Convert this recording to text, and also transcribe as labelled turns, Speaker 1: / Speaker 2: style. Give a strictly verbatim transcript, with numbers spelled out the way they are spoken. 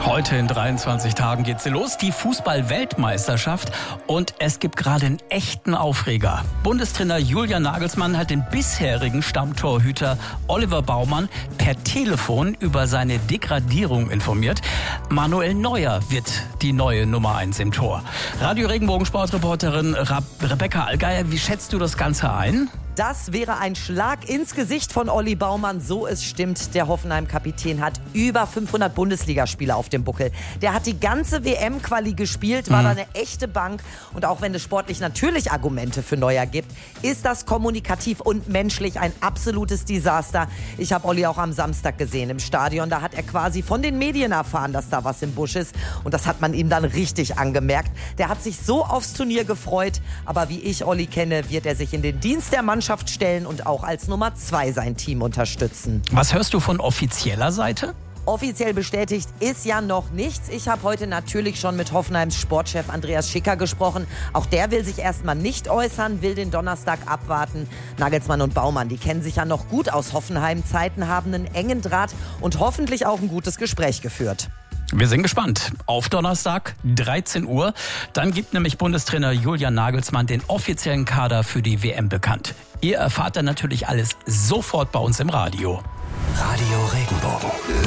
Speaker 1: Heute in dreiundzwanzig Tagen geht sie los, die Fußball-Weltmeisterschaft. Und es gibt gerade einen echten Aufreger. Bundestrainer Julian Nagelsmann hat den bisherigen Stammtorhüter Oliver Baumann per Telefon über seine Degradierung informiert. Manuel Neuer wird die neue Nummer eins im Tor. Radio Regenbogen Sportreporterin Rebecca Allgeier, wie schätzt du das Ganze ein?
Speaker 2: Das wäre ein Schlag ins Gesicht von Olli Baumann, so es stimmt. Der Hoffenheim-Kapitän hat über fünfhundert Bundesligaspiele auf dem Buckel. Der hat die ganze W M-Quali gespielt, war mhm. da eine echte Bank. Und auch wenn es sportlich natürlich Argumente für Neuer gibt, ist das kommunikativ und menschlich ein absolutes Desaster. Ich habe Olli auch am Samstag gesehen im Stadion. Da hat er quasi von den Medien erfahren, dass da was im Busch ist. Und das hat man ihm dann richtig angemerkt. Der hat sich so aufs Turnier gefreut. Aber wie ich Olli kenne, wird er sich in den Dienst der Mannschaft stellen und auch als Nummer zwei sein Team unterstützen.
Speaker 1: Was hörst du von offizieller Seite?
Speaker 2: Offiziell bestätigt ist ja noch nichts. Ich habe heute natürlich schon mit Hoffenheims Sportchef Andreas Schicker gesprochen. Auch der will sich erstmal nicht äußern, will den Donnerstag abwarten. Nagelsmann und Baumann, die kennen sich ja noch gut aus Hoffenheim-Zeiten, haben einen engen Draht und hoffentlich auch ein gutes Gespräch geführt.
Speaker 1: Wir sind gespannt. Auf Donnerstag, dreizehn Uhr. Dann gibt nämlich Bundestrainer Julian Nagelsmann den offiziellen Kader für die W M bekannt. Ihr erfahrt dann natürlich alles sofort bei uns im Radio.
Speaker 3: Radio Regenbogen.